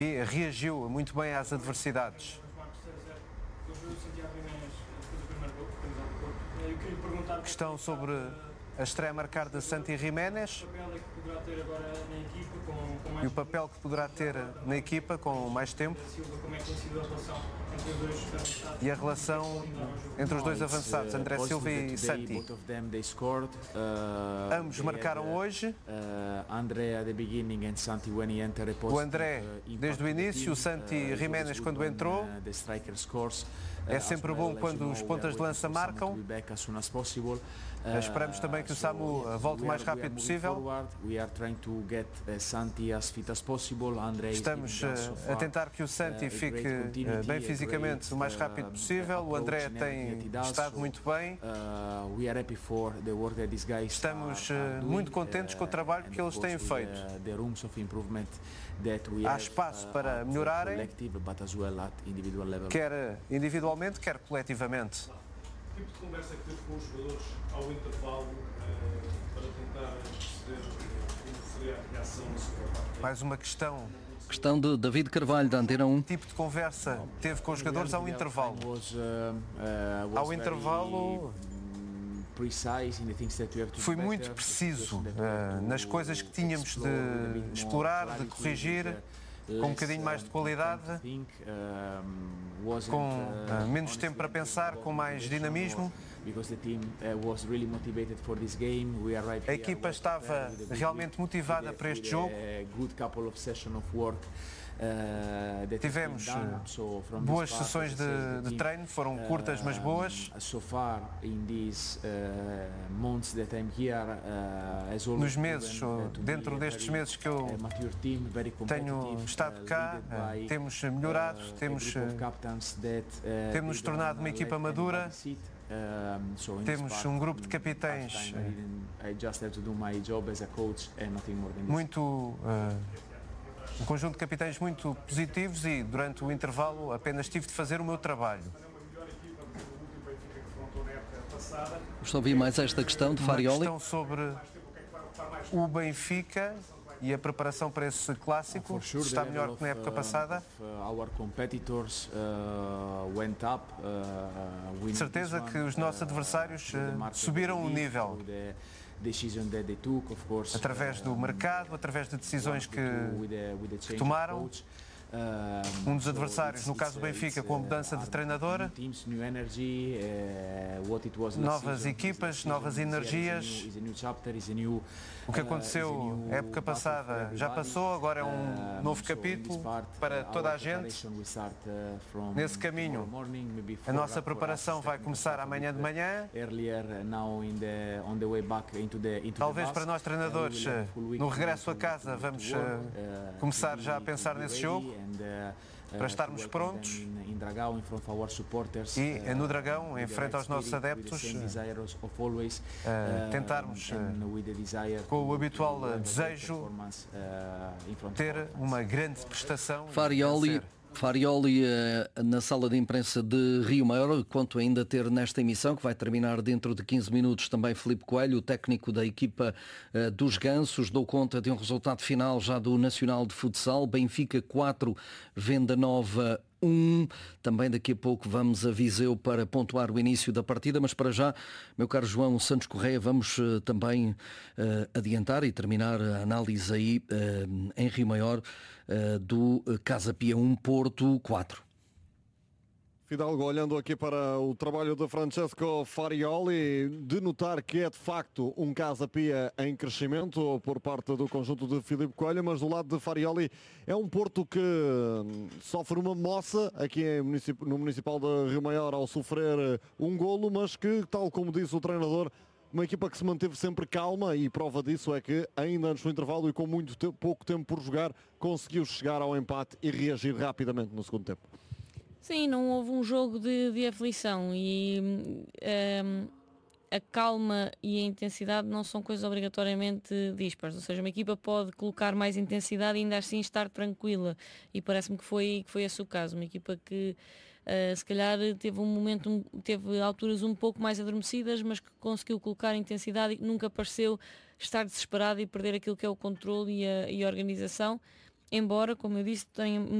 e reagiu muito bem às adversidades. Questão sobre a estreia marcada de Santi Giménez e o papel que poderá ter na equipa com mais tempo e a relação entre os dois avançados, André Silva e Santi. Ambos marcaram hoje. O André desde o início, o Santi Giménez quando entrou. É sempre bom quando os pontas de lança marcam. Esperamos também que o Samu volte o mais rápido possível. Estamos a tentar que o Santi fique bem fisicamente o mais rápido possível. O André tem estado muito bem. Estamos muito contentes com o trabalho que eles têm feito. Há espaço para melhorarem, quer individualmente, quer coletivamente. Que tipo de conversa que teve com os jogadores ao intervalo para tentar perceber como seria a reação na sua parte? Mais uma questão. Questão de David Carvalho, da Antena 1. Que tipo de conversa teve com os jogadores ao intervalo? Ao intervalo fui muito preciso nas coisas que tínhamos de explorar, de corrigir, com um bocadinho mais de qualidade, com menos tempo para pensar, com mais dinamismo. A equipa estava realmente motivada para este jogo. Tivemos boas sessões de treino, foram curtas mas boas. Nos meses, dentro destes meses que eu tenho estado cá, temos melhorado, temos nos tornado uma equipa madura. Temos um grupo de capitães muito um conjunto de capitães muito positivos e durante o intervalo apenas tive de fazer o meu trabalho. Vamos ouvir mais esta questão de Farioli. Uma questão sobre o Benfica e a preparação para esse clássico, está melhor que na época passada. De certeza que os nossos adversários subiram o nível. Através do mercado, através de decisões que tomaram. Um dos adversários, no caso do Benfica, com a mudança de treinador, novas equipas, novas energias. O que aconteceu na época passada já passou, agora é um novo capítulo para toda a gente. Nesse caminho, a nossa preparação vai começar amanhã de manhã. Talvez para nós treinadores, no regresso a casa, vamos começar já a pensar nesse jogo, para estarmos prontos e no Dragão, em frente aos nossos adeptos, tentarmos, com o habitual desejo, ter uma grande prestação. Farioli na sala de imprensa de Rio Maior, quanto ainda ter nesta emissão, que vai terminar dentro de 15 minutos, também Filipe Coelho, o técnico da equipa dos Gansos, dou conta de um resultado final já do Nacional de Futsal, Benfica 4, Venda Nova 1. Também daqui a pouco vamos a Viseu para pontuar o início da partida, mas para já, meu caro João Santos Correia, vamos também adiantar e terminar a análise aí em Rio Maior do Casa Pia 1 Porto 4. Fidalgo, olhando aqui para o trabalho de Francesco Farioli, de notar que é de facto um Casa Pia em crescimento por parte do conjunto de Filipe Coelho, mas do lado de Farioli é um Porto que sofre uma moça aqui no Municipal de Rio Maior ao sofrer um golo, mas que, tal como disse o treinador, uma equipa que se manteve sempre calma, e prova disso é que ainda antes do intervalo e com pouco tempo por jogar, conseguiu chegar ao empate e reagir rapidamente no segundo tempo. Sim, não houve um jogo de aflição e a calma e a intensidade não são coisas obrigatoriamente dispares, ou seja, uma equipa pode colocar mais intensidade e ainda assim estar tranquila, e parece-me que foi esse o caso, uma equipa que se calhar teve alturas um pouco mais adormecidas, mas que conseguiu colocar intensidade e nunca pareceu estar desesperado e perder aquilo que é o controle e a organização. embora, como eu disse, tenha